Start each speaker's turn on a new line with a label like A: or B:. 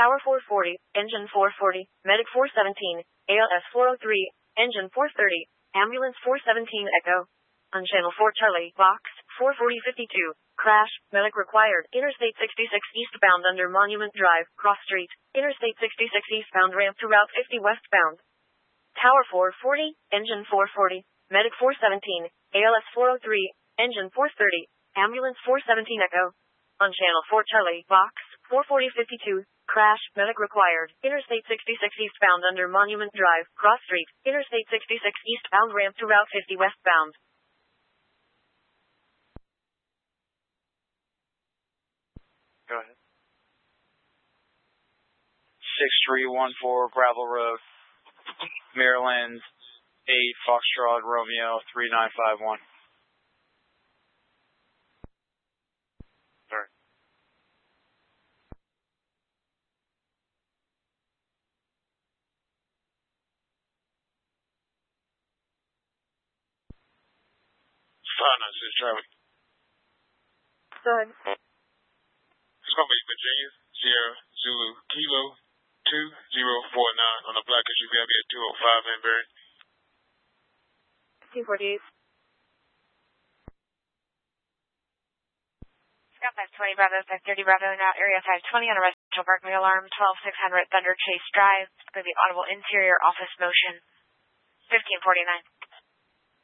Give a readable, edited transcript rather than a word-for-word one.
A: Tower 440, engine 440, medic 417, ALS 403, engine 430, ambulance 417 Echo. On channel 4 Charlie, box 44052, crash, medic required, Interstate 66 eastbound under Monument Drive, cross street, Interstate 66 eastbound ramp to Route 50 westbound. Tower 440, engine 440, medic 417, ALS 403, engine 430, ambulance 417 Echo. On channel 4 Charlie, box 44052, crash, medic required, Interstate 66 eastbound under Monument Drive, cross street, Interstate 66 eastbound ramp to Route 50 westbound.
B: Go ahead. 6314 Gravel Road, Maryland, 8 Foxtrot Romeo 3951. Sorry.
C: Fine, this is Charlie.
A: Go ahead.
C: It's going to be Virginia, Sierra, Zulu, Kilo 2049 on the black SUV at 205 Hanbury.
A: 248.
D: Scott 520 Bravo, 530 Bravo, now area 520 on a residential parking alarm, 12600 Thunder Chase Drive. It's going to be audible interior office motion, 1549.